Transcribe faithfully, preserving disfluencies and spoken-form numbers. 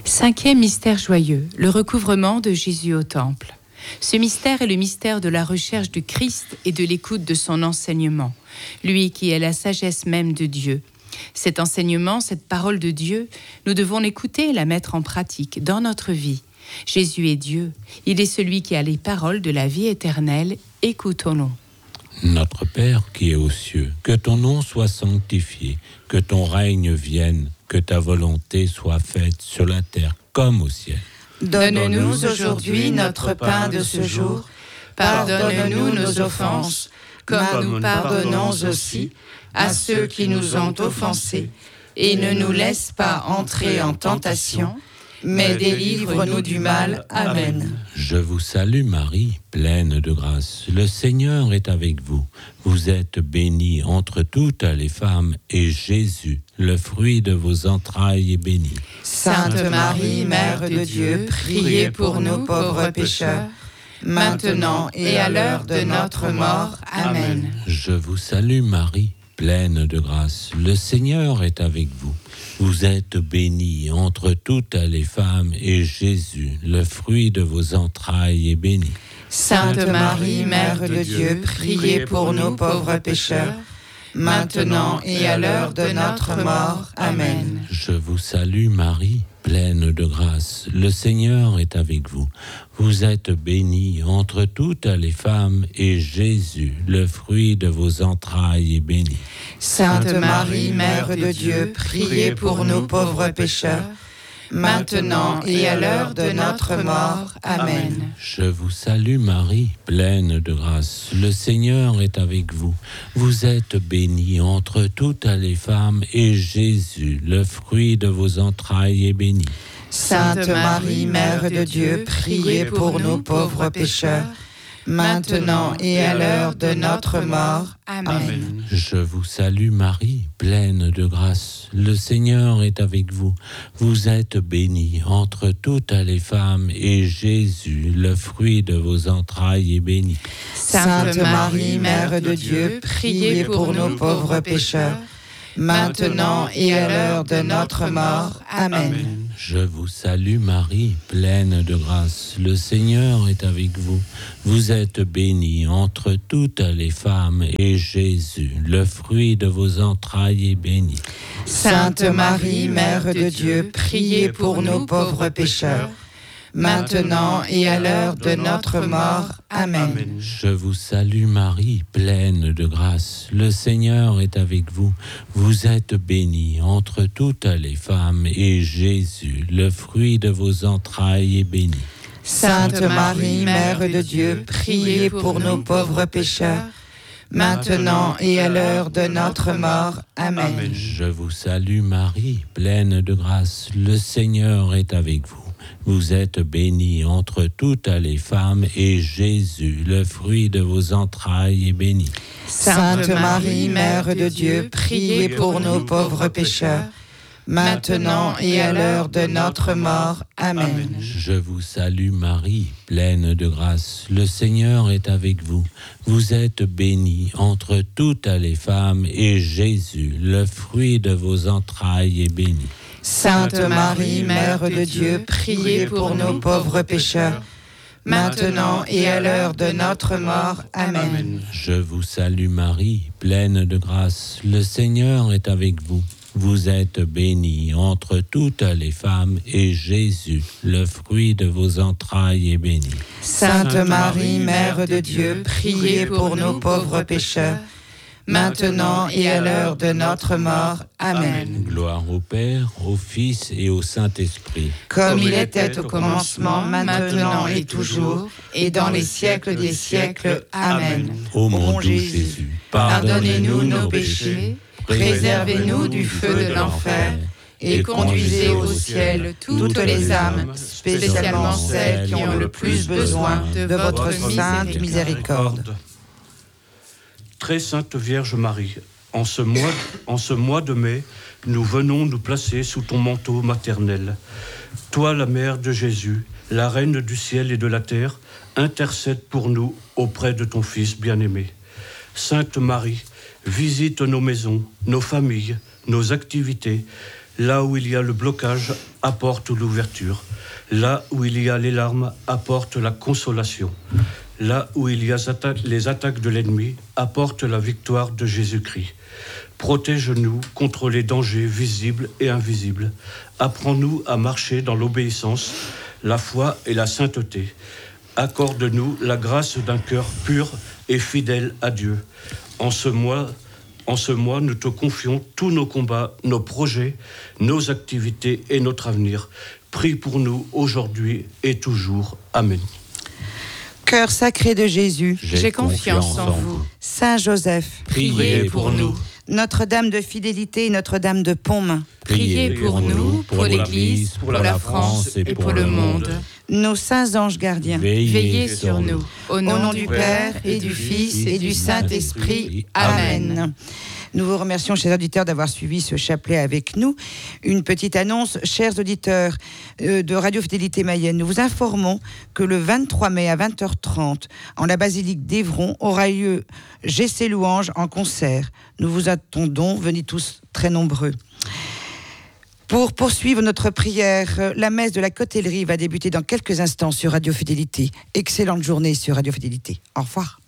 Cinquième mystère joyeux, le recouvrement de Jésus au temple. Ce mystère est le mystère de la recherche du Christ et de l'écoute de son enseignement, lui qui est la sagesse même de Dieu. Cet enseignement, cette parole de Dieu, nous devons l'écouter et la mettre en pratique dans notre vie. Jésus est Dieu, il est celui qui a les paroles de la vie éternelle, écoutons-le. Notre Père qui es aux cieux, que ton nom soit sanctifié, que ton règne vienne, que ta volonté soit faite sur la terre comme au ciel. Donne-nous aujourd'hui notre pain de ce jour. Pardonne-nous nos offenses, comme nous pardonnons aussi à ceux qui nous ont offensés. Et ne nous laisse pas entrer en tentation, mais délivre-nous du mal. Amen. Je vous salue Marie, pleine de grâce. Le Seigneur est avec vous. Vous êtes bénie entre toutes les femmes, et Jésus, le fruit de vos entrailles, est béni. Sainte Marie, Mère de Dieu, priez pour nous pauvres pécheurs, maintenant et à l'heure de notre mort. Amen. Je vous salue Marie, pleine de grâce. Le Seigneur est avec vous. Vous êtes bénie entre toutes les femmes, et Jésus, le fruit de vos entrailles, est béni. Sainte Marie, Mère de Dieu, priez pour nous pauvres pécheurs, maintenant et à l'heure de notre mort. Amen. Je vous salue Marie, pleine de grâce. Le Seigneur est avec vous. Vous êtes bénie entre toutes les femmes, et Jésus, le fruit de vos entrailles, est béni. Sainte Marie, Mère de Dieu, priez pour nous pauvres pécheurs, maintenant et à l'heure de notre mort. Amen. Je vous salue Marie, pleine de grâce. Le Seigneur est avec vous. Vous êtes bénie entre toutes les femmes, et Jésus, le fruit de vos entrailles, est béni. Sainte Marie, Mère de Dieu, priez pour nous pauvres pécheurs, maintenant et à l'heure de notre mort. Amen. Je vous salue Marie, pleine de grâce. Le Seigneur est avec vous. Vous êtes bénie entre toutes les femmes, et Jésus, le fruit de vos entrailles, est béni. Sainte Marie, Mère de Dieu, priez pour nous pauvres pécheurs, maintenant et à l'heure de notre mort. Amen. Je vous salue Marie, pleine de grâce. Le Seigneur est avec vous. Vous êtes bénie entre toutes les femmes, et Jésus, le fruit de vos entrailles, est béni. Sainte Marie, Mère de Dieu, priez pour nous pauvres pécheurs, maintenant et à l'heure de notre mort. Amen. Je vous salue Marie, pleine de grâce. Le Seigneur est avec vous. Vous êtes bénie entre toutes les femmes, et Jésus, le fruit de vos entrailles, est béni. Sainte Marie, Mère de Dieu, priez pour nous pauvres pécheurs, maintenant et à l'heure de notre mort. Amen. Je vous salue Marie, pleine de grâce. Le Seigneur est avec vous. Vous êtes bénie entre toutes les femmes, et Jésus, le fruit de vos entrailles, est béni. Sainte Marie, Mère de Dieu, priez pour nous pauvres pécheurs, maintenant et à l'heure de notre mort. Amen. Je vous salue Marie, pleine de grâce. Le Seigneur est avec vous. Vous êtes bénie entre toutes les femmes, et Jésus, le fruit de vos entrailles, est béni. Sainte Marie, Mère de Dieu, priez pour nous pauvres pécheurs, maintenant et à l'heure de notre mort. Amen. Je vous salue Marie, pleine de grâce. Le Seigneur est avec vous. Vous êtes bénie entre toutes les femmes, et Jésus, le fruit de vos entrailles, est béni. Sainte Marie, Mère de Dieu, priez pour nous pauvres pécheurs, maintenant et à l'heure de notre mort. Amen. Gloire au Père, au Fils et au Saint-Esprit. Comme il était au commencement, maintenant et toujours, et dans les siècles des siècles. Amen. Ô mon doux Jésus, pardonnez-nous nos péchés, préservez-nous du feu de l'enfer, et conduisez au ciel toutes les âmes, spécialement celles qui ont le plus besoin de votre sainte miséricorde. Très Sainte Vierge Marie, en ce mois, en ce mois de mai, nous venons nous placer sous ton manteau maternel. Toi, la mère de Jésus, la reine du ciel et de la terre, intercède pour nous auprès de ton Fils bien-aimé. Sainte Marie, visite nos maisons, nos familles, nos activités, Là où il y a le blocage, apporte l'ouverture. Là où il y a les larmes, apporte la consolation. Là où il y a les attaques de l'ennemi, apporte la victoire de Jésus-Christ. Protège-nous contre les dangers visibles et invisibles. Apprends-nous à marcher dans l'obéissance, la foi et la sainteté. Accorde-nous la grâce d'un cœur pur et fidèle à Dieu. En ce mois, en ce mois, nous te confions tous nos combats, nos projets, nos activités et notre avenir. Prie pour nous aujourd'hui et toujours. Amen. Cœur sacré de Jésus, j'ai, j'ai confiance, confiance en vous. Saint Joseph, priez pour nous. Notre-Dame de fidélité et Notre-Dame de Paume, priez pour nous, pour l'Église, pour la France et pour le monde. Nos saints anges gardiens, veillez, veillez sur nous. Au nom, Au nom du Père et du Fils et du Saint-Esprit. Amen. Nous vous remercions, chers auditeurs, d'avoir suivi ce chapelet avec nous. Une petite annonce, chers auditeurs euh, de Radio Fidélité Mayenne, nous vous informons que le vingt-trois mai à vingt heures trente, en la basilique d'Évron, aura lieu G C Louange en concert. Nous vous attendons, venez tous très nombreux. Pour poursuivre notre prière, la messe de la Cotellerie va débuter dans quelques instants sur Radio Fidélité. Excellente journée sur Radio Fidélité. Au revoir.